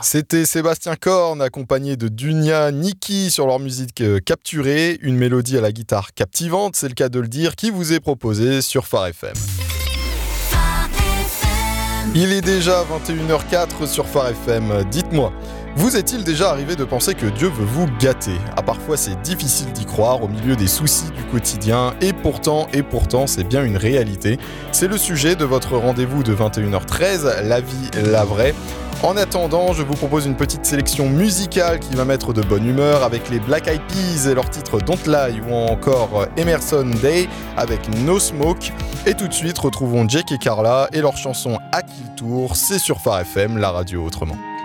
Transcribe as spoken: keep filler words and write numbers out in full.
C'était Sébastien Korn accompagné de Dunia Niki sur leur musique euh, Capturée, une mélodie à la guitare captivante, c'est le cas de le dire, qui vous est proposée sur Phare F M. Il est déjà vingt et une heures quatre sur Phare F M. Dites-moi, vous est-il déjà arrivé de penser que Dieu veut vous gâter ? Ah, parfois c'est difficile d'y croire au milieu des soucis du quotidien, et pourtant, et pourtant, c'est bien une réalité. C'est le sujet de votre rendez-vous de vingt et une heures treize, La vie, la vraie. En attendant, je vous propose une petite sélection musicale qui va mettre de bonne humeur avec les Black Eyed Peas et leur titre Don't Lie ou encore Emerson Day avec No Smoke. Et tout de suite, retrouvons Jake et Carla et leur chanson À qui le tour, c'est sur Phare F M, la radio autrement.